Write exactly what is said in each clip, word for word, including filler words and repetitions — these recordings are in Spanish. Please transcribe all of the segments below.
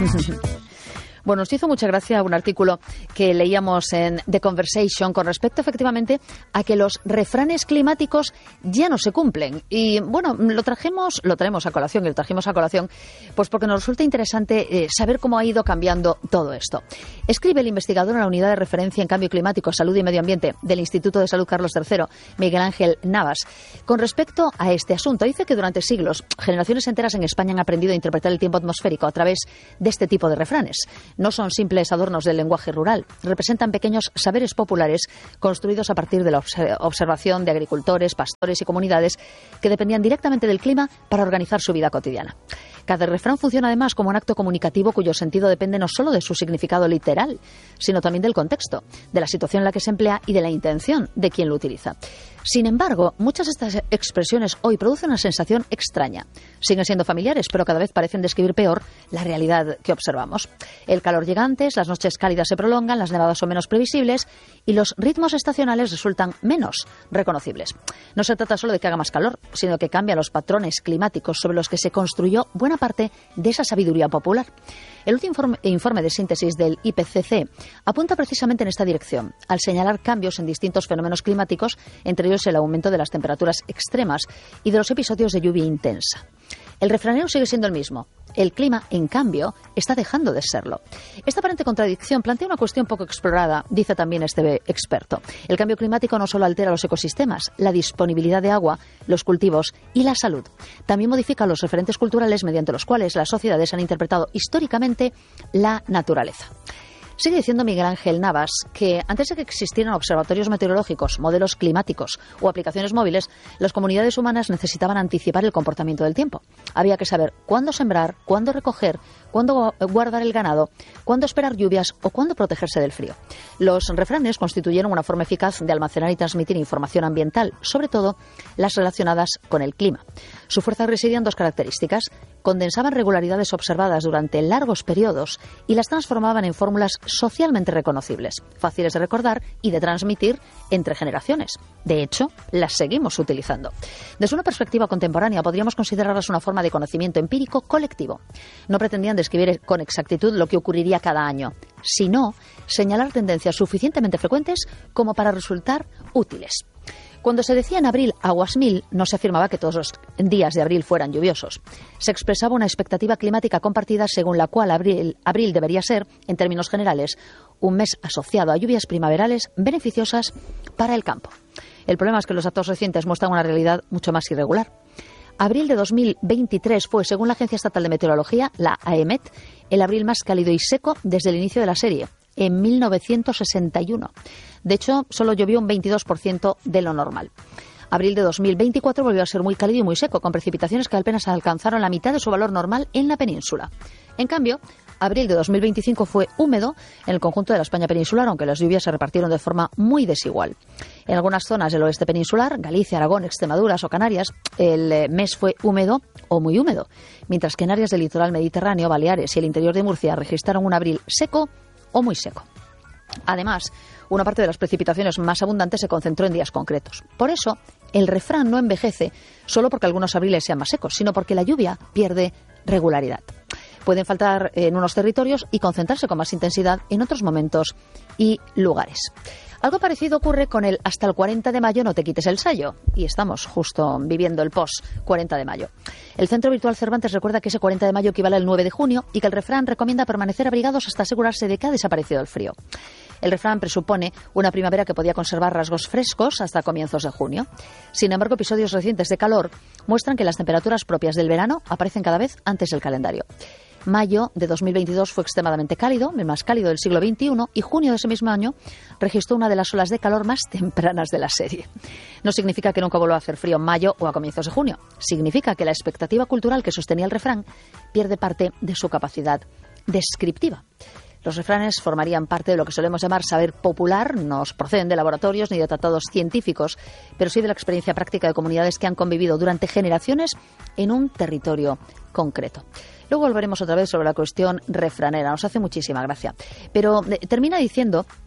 Bueno, nos hizo mucha gracia un artículo que leíamos en The Conversation con respecto efectivamente a que los refranes climáticos ya no se cumplen. Y bueno, lo trajimos, lo traemos a colación y lo trajimos a colación pues porque nos resulta interesante eh, saber cómo ha ido cambiando todo esto. Escribe el investigador en la Unidad de Referencia en Cambio Climático, Salud y Medio Ambiente del Instituto de Salud Carlos tercero, Miguel Ángel Navas, con respecto a este asunto. Dice que durante siglos generaciones enteras en España han aprendido a interpretar el tiempo atmosférico a través de este tipo de refranes. No son simples adornos del lenguaje rural, representan pequeños saberes populares construidos a partir de la observación de agricultores, pastores y comunidades que dependían directamente del clima para organizar su vida cotidiana. Cada refrán funciona además como un acto comunicativo cuyo sentido depende no solo de su significado literal, sino también del contexto, de la situación en la que se emplea y de la intención de quien lo utiliza. Sin embargo, muchas de estas expresiones hoy producen una sensación extraña. Siguen siendo familiares, pero cada vez parecen describir peor la realidad que observamos. El calor llega antes, las noches cálidas se prolongan, las nevadas son menos previsibles y los ritmos estacionales resultan menos reconocibles. No se trata solo de que haga más calor, sino que cambian los patrones climáticos sobre los que se construyó buena parte de esa sabiduría popular. El último informe, informe de síntesis del I P C C apunta precisamente en esta dirección, al señalar cambios en distintos fenómenos climáticos, entre ellos el aumento de las temperaturas extremas y de los episodios de lluvia intensa. El refranero sigue siendo el mismo. El clima, en cambio, está dejando de serlo. Esta aparente contradicción plantea una cuestión poco explorada, dice también este experto. El cambio climático no solo altera los ecosistemas, la disponibilidad de agua, los cultivos y la salud. También modifica los referentes culturales mediante los cuales las sociedades han interpretado históricamente la naturaleza. Sigue diciendo Miguel Ángel Navas que antes de que existieran observatorios meteorológicos, modelos climáticos o aplicaciones móviles, las comunidades humanas necesitaban anticipar el comportamiento del tiempo. Había que saber cuándo sembrar, cuándo recoger, cuándo guardar el ganado, cuándo esperar lluvias o cuándo protegerse del frío. Los refranes constituyeron una forma eficaz de almacenar y transmitir información ambiental, sobre todo las relacionadas con el clima. Su fuerza residía en dos características: condensaban regularidades observadas durante largos periodos y las transformaban en fórmulas socialmente reconocibles, fáciles de recordar y de transmitir entre generaciones. De hecho, las seguimos utilizando. Desde una perspectiva contemporánea, podríamos considerarlas una forma de conocimiento empírico colectivo. No pretendían describir con exactitud lo que ocurriría cada año, sino señalar tendencias suficientemente frecuentes como para resultar útiles. Cuando se decía en abril aguas mil, no se afirmaba que todos los días de abril fueran lluviosos. Se expresaba una expectativa climática compartida según la cual abril, abril debería ser, en términos generales, un mes asociado a lluvias primaverales beneficiosas para el campo. El problema es que los datos recientes muestran una realidad mucho más irregular. Abril de dos mil veintitrés fue, según la Agencia Estatal de Meteorología, la AEMET, el abril más cálido y seco desde el inicio de la serie, en mil novecientos sesenta y uno. De hecho, solo llovió un veintidós por ciento de lo normal. Abril de dos mil veinticuatro volvió a ser muy cálido y muy seco, con precipitaciones que apenas alcanzaron la mitad de su valor normal en la península. En cambio, abril de dos mil veinticinco fue húmedo en el conjunto de la España peninsular, aunque las lluvias se repartieron de forma muy desigual. En algunas zonas del oeste peninsular, Galicia, Aragón, Extremadura o Canarias, el mes fue húmedo o muy húmedo, mientras que en áreas del litoral mediterráneo, Baleares y el interior de Murcia registraron un abril seco o muy seco. Además, una parte de las precipitaciones más abundantes se concentró en días concretos. Por eso, el refrán no envejece solo porque algunos abriles sean más secos, sino porque la lluvia pierde regularidad. Pueden faltar en unos territorios y concentrarse con más intensidad en otros momentos y lugares. Algo parecido ocurre con el hasta el cuarenta de mayo no te quites el sayo. Y estamos justo viviendo el post cuarenta de mayo. El Centro Virtual Cervantes recuerda que ese cuarenta de mayo equivale al nueve de junio y que el refrán recomienda permanecer abrigados hasta asegurarse de que ha desaparecido el frío. El refrán presupone una primavera que podía conservar rasgos frescos hasta comienzos de junio. Sin embargo, episodios recientes de calor muestran que las temperaturas propias del verano aparecen cada vez antes del calendario. Mayo de dos mil veintidós fue extremadamente cálido, el más cálido del siglo veintiuno, y junio de ese mismo año registró una de las olas de calor más tempranas de la serie. No significa que nunca vuelva a hacer frío en mayo o a comienzos de junio. Significa que la expectativa cultural que sostenía el refrán pierde parte de su capacidad descriptiva. Los refranes formarían parte de lo que solemos llamar saber popular, no proceden de laboratorios ni de tratados científicos, pero sí de la experiencia práctica de comunidades que han convivido durante generaciones en un territorio concreto. Luego volveremos otra vez sobre la cuestión refranera, nos hace muchísima gracia. Pero eh, termina diciendo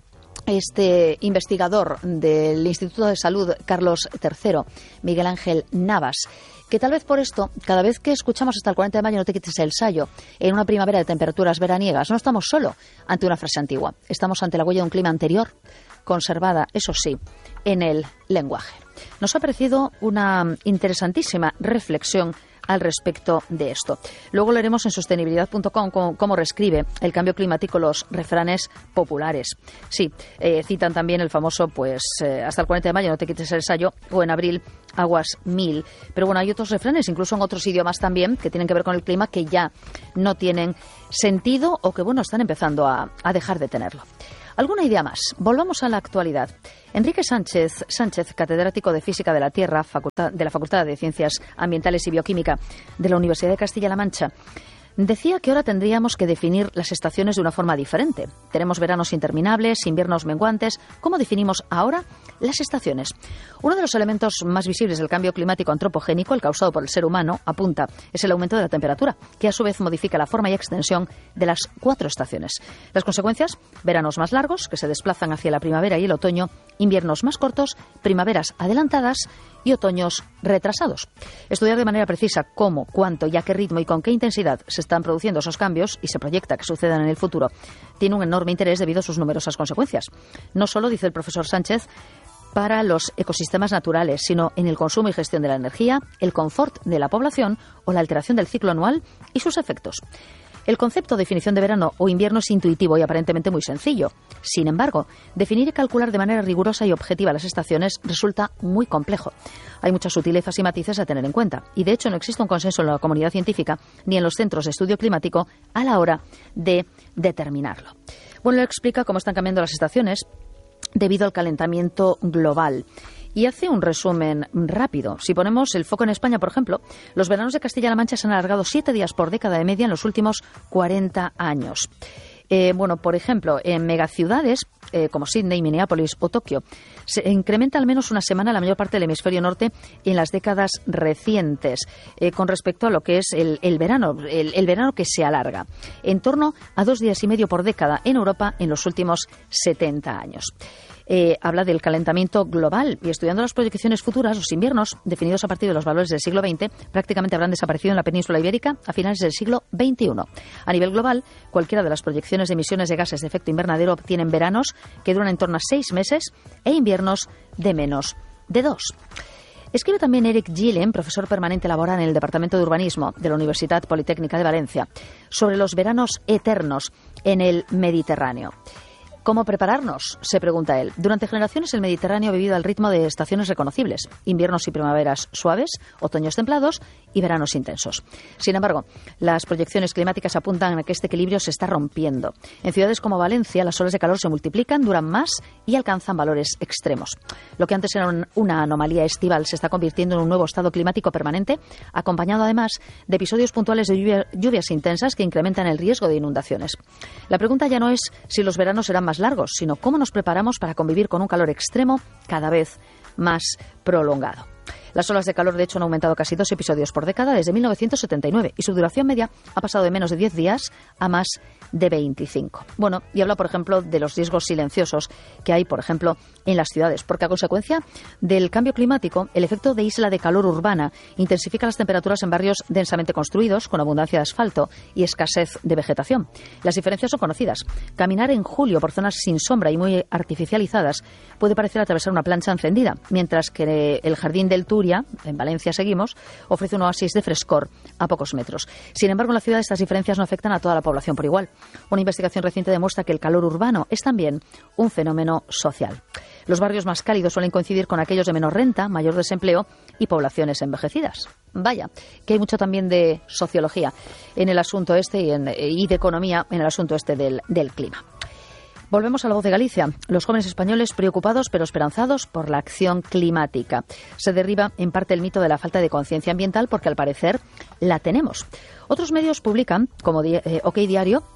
este investigador del Instituto de Salud Carlos tercero, Miguel Ángel Navas, que tal vez por esto, cada vez que escuchamos hasta el cuarenta de mayo no te quites el sayo, en una primavera de temperaturas veraniegas, no estamos solo ante una frase antigua, estamos ante la huella de un clima anterior, conservada, eso sí, en el lenguaje. Nos ha parecido una interesantísima reflexión al respecto de esto. Luego leeremos en sostenibilidad punto com cómo, cómo reescribe el cambio climático los refranes populares. Sí, eh, citan también el famoso, pues, eh, hasta el cuarenta de mayo no te quites el sayo, o en abril aguas mil. Pero bueno, hay otros refranes, incluso en otros idiomas también, que tienen que ver con el clima, que ya no tienen sentido o que, bueno, están empezando a, a dejar de tenerlo. ¿Alguna idea más? Volvamos a la actualidad. Enrique Sánchez, Sánchez, catedrático de Física de la Tierra facultad, de la Facultad de Ciencias Ambientales y Bioquímica de la Universidad de Castilla-La Mancha, decía que ahora tendríamos que definir las estaciones de una forma diferente. Tenemos veranos interminables, inviernos menguantes. ¿Cómo definimos ahora las estaciones? Uno de los elementos más visibles del cambio climático antropogénico, el causado por el ser humano, apunta, es el aumento de la temperatura, que a su vez modifica la forma y extensión de las cuatro estaciones. Las consecuencias, veranos más largos, que se desplazan hacia la primavera y el otoño, inviernos más cortos, primaveras adelantadas y otoños retrasados. Estudiar de manera precisa cómo, cuánto y a qué ritmo y con qué intensidad se están produciendo esos cambios y se proyecta que sucedan en el futuro tiene un enorme interés debido a sus numerosas consecuencias. No solo, dice el profesor Sánchez, para los ecosistemas naturales, sino en el consumo y gestión de la energía, el confort de la población o la alteración del ciclo anual y sus efectos. El concepto de definición de verano o invierno es intuitivo y aparentemente muy sencillo. Sin embargo, definir y calcular de manera rigurosa y objetiva las estaciones resulta muy complejo. Hay muchas sutilezas y matices a tener en cuenta, y de hecho no existe un consenso en la comunidad científica ni en los centros de estudio climático a la hora de determinarlo. Bueno, él explica cómo están cambiando las estaciones debido al calentamiento global. Y hace un resumen rápido. Si ponemos el foco en España, por ejemplo, los veranos de Castilla-La Mancha se han alargado siete días por década de media en los últimos cuarenta años. Eh, bueno, por ejemplo, en megaciudades eh, como Sydney, Minneapolis o Tokio, se incrementa al menos una semana la mayor parte del hemisferio norte en las décadas recientes, eh, con respecto a lo que es el, el verano, el, el verano que se alarga, en torno a dos días y medio por década en Europa en los últimos setenta años. Eh, habla del calentamiento global y estudiando las proyecciones futuras, los inviernos, definidos a partir de los valores del siglo veinte, prácticamente habrán desaparecido en la península ibérica a finales del siglo veintiuno. A nivel global, cualquiera de las proyecciones de emisiones de gases de efecto invernadero obtienen veranos que duran en torno a seis meses e inviernos de menos de dos. Escribe también Eric Gillen, profesor permanente laboral en el Departamento de Urbanismo de la Universidad Politécnica de Valencia, sobre los veranos eternos en el Mediterráneo. ¿Cómo prepararnos?, se pregunta él. Durante generaciones el Mediterráneo ha vivido al ritmo de estaciones reconocibles, inviernos y primaveras suaves, otoños templados y veranos intensos. Sin embargo, las proyecciones climáticas apuntan a que este equilibrio se está rompiendo. En ciudades como Valencia, las olas de calor se multiplican, duran más y alcanzan valores extremos. Lo que antes era un, una anomalía estival se está convirtiendo en un nuevo estado climático permanente, acompañado además de episodios puntuales de lluvia, lluvias intensas que incrementan el riesgo de inundaciones. La pregunta ya no es si los veranos serán más largos, sino cómo nos preparamos para convivir con un calor extremo cada vez más prolongado. Las olas de calor, de hecho, han aumentado casi dos episodios por década desde mil novecientos setenta y nueve y su duración media ha pasado de menos de diez días a más de veinticinco. Bueno, y habla, por ejemplo, de los riesgos silenciosos que hay, por ejemplo, en las ciudades, porque a consecuencia del cambio climático, el efecto de isla de calor urbana intensifica las temperaturas en barrios densamente construidos, con abundancia de asfalto y escasez de vegetación. Las diferencias son conocidas. Caminar en julio por zonas sin sombra y muy artificializadas puede parecer atravesar una plancha encendida, mientras que el Jardín del Turia, en Valencia seguimos, ofrece un oasis de frescor a pocos metros. Sin embargo, en la ciudad estas diferencias no afectan a toda la población por igual. Una investigación reciente demuestra que el calor urbano es también un fenómeno social. Los barrios más cálidos suelen coincidir con aquellos de menor renta, mayor desempleo y poblaciones envejecidas. Vaya, que hay mucho también de sociología en el asunto este y, en, y de economía en el asunto este del, del clima. Volvemos a la Voz de Galicia. Los jóvenes españoles preocupados pero esperanzados por la acción climática. Se derriba en parte el mito de la falta de conciencia ambiental porque al parecer la tenemos. Otros medios publican, como eh, OK Diario,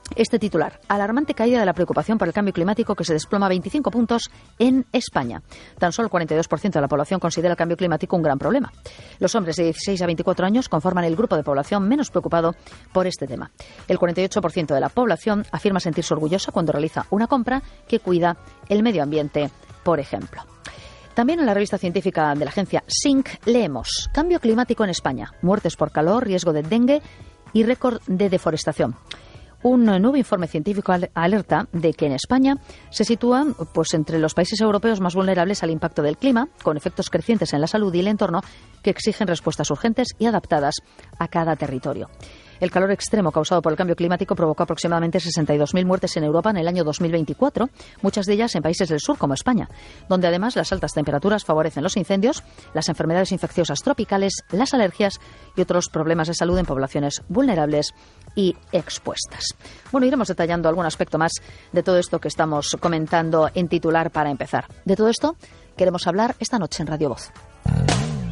Este titular: alarmante caída de la preocupación por el cambio climático, que se desploma veinticinco puntos en España. Tan solo el cuarenta y dos por ciento de la población considera el cambio climático un gran problema. Los hombres de dieciséis a veinticuatro años conforman el grupo de población menos preocupado por este tema. El cuarenta y ocho por ciento de la población afirma sentirse orgullosa cuando realiza una compra que cuida el medio ambiente, por ejemplo. También en la revista científica de la agencia S I N C leemos: cambio climático en España, muertes por calor, riesgo de dengue y récord de deforestación. Un nuevo informe científico alerta de que en España se sitúan pues, entre los países europeos más vulnerables al impacto del clima, con efectos crecientes en la salud y el entorno que exigen respuestas urgentes y adaptadas a cada territorio. El calor extremo causado por el cambio climático provocó aproximadamente sesenta y dos mil muertes en Europa en el año dos mil veinticuatro, muchas de ellas en países del sur como España, donde además las altas temperaturas favorecen los incendios, las enfermedades infecciosas tropicales, las alergias y otros problemas de salud en poblaciones vulnerables y expuestas. Bueno, iremos detallando algún aspecto más de todo esto que estamos comentando en titular para empezar. De todo esto queremos hablar esta noche en Radio Voz.